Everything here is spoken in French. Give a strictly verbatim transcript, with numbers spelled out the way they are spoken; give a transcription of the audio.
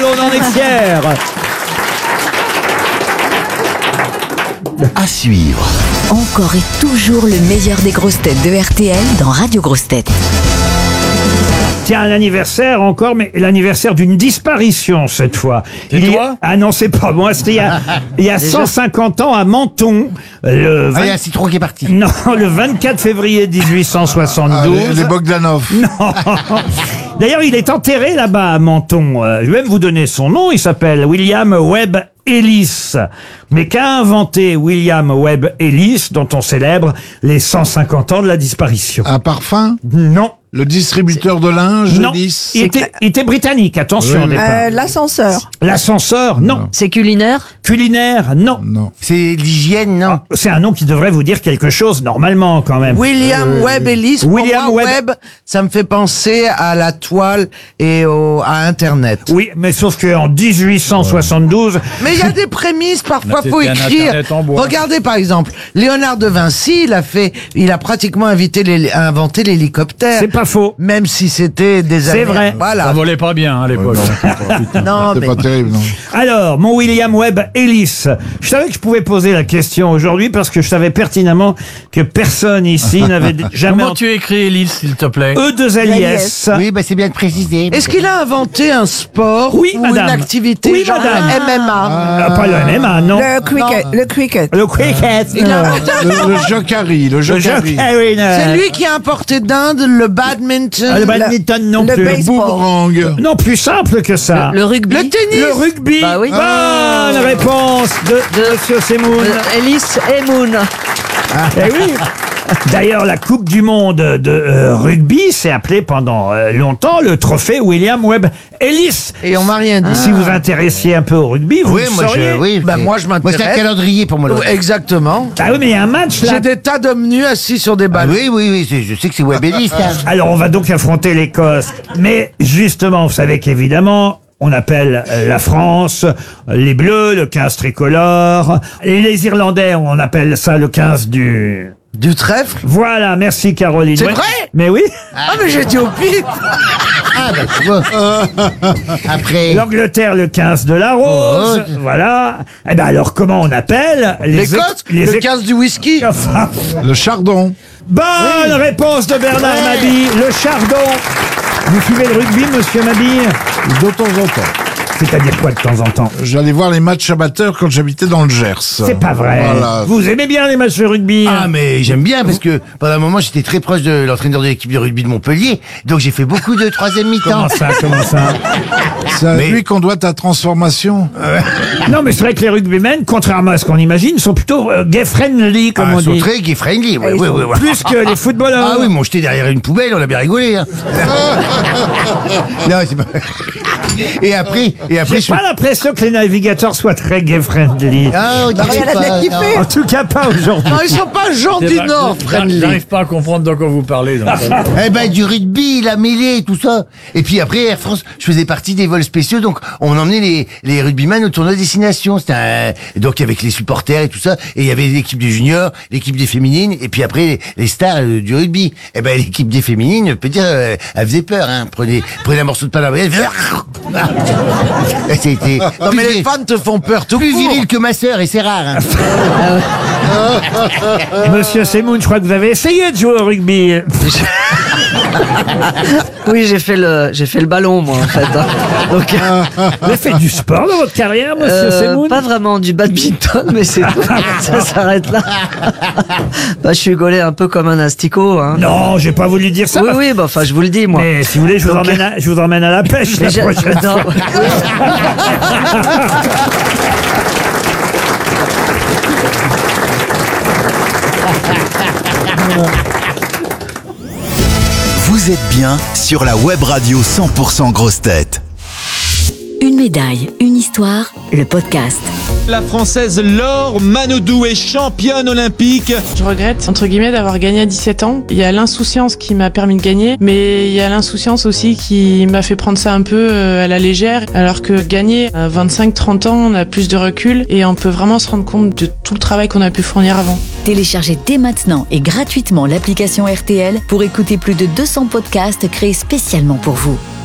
on en est fiers. À suivre. Encore et toujours le meilleur des grosses têtes de R T L dans Radio Grosses Têtes. Tiens, un anniversaire encore, mais l'anniversaire d'une disparition cette fois. C'est Il y- toi Ah non, c'est pas moi. C'était il y a, il y a cent cinquante ans à Menton. Le Ah, il y a vingt- un citron qui est parti. Non, le vingt-quatre février mille huit cent Ah, soixante-douze. les, les Bogdanov. Non. D'ailleurs, il est enterré là-bas à Menton. Euh, Je vais même vous donner son nom. Il s'appelle William Webb Ellis. Mais qu'a inventé William Webb Ellis, dont on célèbre les cent cinquante ans de la disparition? Un parfum. Non. Le distributeur de linge, Non. Ellis. Il était, il était britannique, attention Oui, au oui. départ. Euh, L'ascenseur. L'ascenseur, non. C'est culinaire? Culinaire, non. Non. C'est l'hygiène, non? C'est un nom qui devrait vous dire quelque chose normalement quand même. William Webb Ellis. Pour William moi, Webb- Webb, ça me fait penser à la toile et au, à Internet. Oui, mais sauf qu'en dix-huit cent soixante-douze, Mais il y a des prémices, parfois C'était faut un écrire. Internet en bois. Regardez par exemple, Léonard de Vinci, il a fait, il a pratiquement invité les- inventé l'hélicoptère. c'est pas faux. Même si c'était des C'est années- vrai. Ça Voilà. volait pas bien à l'époque. Non, C'est mais pas terrible, non. Alors, mon William Webb Ellis, je savais que je pouvais poser la question aujourd'hui parce que je savais pertinemment que personne ici n'avait jamais Comment entendu tu écris, Elise, s'il te plaît? E deux L I S. Oui, bah c'est bien de préciser. est-ce qu'il a inventé un sport Oui, ou madame. une activité Oui, genre madame. M M A? Ah, pas le M M A, non. Le cricket. Le cricket. Le cricket. Il a- Le, le jokari, le Le jeu. jokari. Ah oui, non. C'est lui qui a importé d'Inde le badminton. Ah, le badminton non le plus. baseball. Boomerang. Non, plus simple que ça. Le rugby? Le tennis. Le rugby. Bah oui. Bonne réponse de, De- Monsieur Semoun. Euh, Ellis et Moon. Eh oui. D'ailleurs, la Coupe du Monde de euh, rugby s'est appelée pendant euh, longtemps le trophée William Webb Ellis. Et on m'a rien dit. Si vous intéressiez un peu au rugby, vous Oui, le moi sauriez. je. Oui, Bah, c'est- moi, je Moi, c'est un m'intéresse. calendrier pour moi. le- Oui, exactement. Ah oui, mais il y a un match là. J'ai des tas d'hommes nus assis sur des Ah balles. oui, oui, oui, c'est- je sais que c'est Webellis, là. Alors, on va donc affronter l'Écosse. Mais justement, vous savez qu'évidemment, on appelle euh, la France euh, les Bleus, le quinze tricolore. Et les Irlandais, on appelle ça le quinze du... Du trèfle. Voilà, merci Caroline. C'est Ouais. vrai Mais oui. Ah, mais j'ai dit au pif. Ah, bah tu vois. Après. L'Angleterre, le quinze de la rose. Oh. Voilà. Eh ben alors, comment on appelle les L'Écosse, ex- les le ex- quinze du whisky. Enfin, Le chardon. bonne réponse de Bernard Ouais. Mabille. Le chardon. Vous suivez le rugby, monsieur Mabille? De temps en temps. C'est-à-dire quoi de temps en temps? J'allais voir les matchs amateurs quand j'habitais dans le Gers. C'est pas vrai. Voilà. Vous aimez bien les matchs de rugby? Ah, mais j'aime bien parce que pendant un moment j'étais très proche de l'entraîneur de l'équipe de rugby de Montpellier, donc j'ai fait beaucoup de troisième mi-temps. Comment ça, comment ça? C'est à Mais- lui qu'on doit ta transformation. Non, mais c'est vrai que les rugbymen, contrairement à ce qu'on imagine, sont plutôt euh, gay-friendly, comme Ah, on ils sont dit. très gay-friendly, ouais, Ils ouais, sont ouais, ouais. Plus que les footballeurs. Ah oui, ils m'ont jeté derrière une poubelle, on a bien rigolé. Hein. non, c'est pas... Et après, et après, J'ai pas l'impression que les navigateurs soient très gay-friendly. Ah, on dirait rien à pas, tête qui non. fait. En tout cas, pas aujourd'hui. Non, ils sont pas gens du Nord, friendly. J'arrive pas à comprendre de quoi vous parlez. donc. Eh ben, du rugby, la mêlée, tout ça. Et puis après, Air France, je faisais partie des vols spéciaux, donc on emmenait les, les rugbyman au tournoi Destination. C'était un, donc avec les supporters et tout ça. Et il y avait l'équipe des juniors, l'équipe des féminines, et puis après, les, les stars euh, du rugby. Eh ben, l'équipe des féminines, je peux dire, euh, elle faisait peur, hein. Prenez, prenez un morceau de pain à la elle faisait... C'était Non, plus mais les viril- fans te font peur tout plus court. viril que ma sœur, et c'est rare, hein. Monsieur Semoun, je crois que vous avez essayé de jouer au rugby. Oui, j'ai fait le, j'ai fait le ballon, moi, en fait. hein. Donc, Vous avez fait du sport dans votre carrière, monsieur euh, Semoun? pas vraiment du badminton, mais c'est tout. Ça s'arrête là. Bah, je suis gaulé un peu comme un asticot, hein. Non, j'ai pas voulu dire ça. Oui, oui, bah, enfin, je vous le dis, moi. Mais si vous voulez, je vous, Donc, emmène à, je vous emmène à la pêche Mais la j'ai- prochaine non. fois. Vous êtes bien sur la web radio cent pour cent grosse tête. Une médaille, une histoire, le podcast. La Française Laure Manodou est championne olympique. Je regrette, entre guillemets, d'avoir gagné à dix-sept ans. Il y a l'insouciance qui m'a permis de gagner, mais il y a l'insouciance aussi qui m'a fait prendre ça un peu euh, à la légère, alors que gagner à vingt-cinq trente ans, on a plus de recul et on peut vraiment se rendre compte de tout le travail qu'on a pu fournir avant. Téléchargez dès maintenant et gratuitement l'application R T L pour écouter plus de deux cents podcasts créés spécialement pour vous.